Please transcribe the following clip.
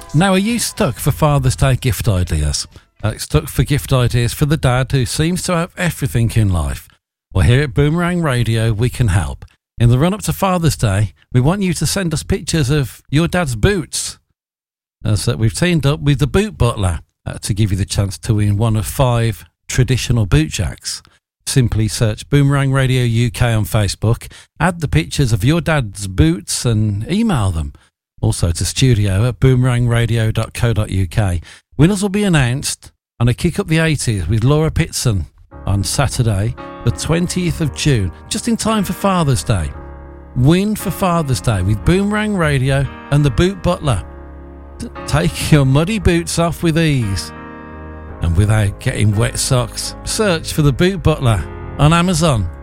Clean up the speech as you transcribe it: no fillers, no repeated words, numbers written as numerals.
Now, are you stuck for Father's Day gift ideas? Stuck for gift ideas for the dad who seems to have everything in life? Well, here at Boomerang Radio, we can help. In the run-up to Father's Day, we want you to send us pictures of your dad's boots. So we've teamed up with the Boot Butler to give you the chance to win one of 5 traditional boot jacks. Simply search Boomerang Radio UK on Facebook, add the pictures of your dad's boots and email them. Also to studio@boomerangradio.co.uk. Winners will be announced on a Kick Up the 80s with Laura Pitson on Saturday, the 20th of June, just in time for Father's Day. Win for Father's Day with Boomerang Radio and the Boot Butler. Take your muddy boots off with ease and without getting wet socks. Search for the Boot Butler on Amazon.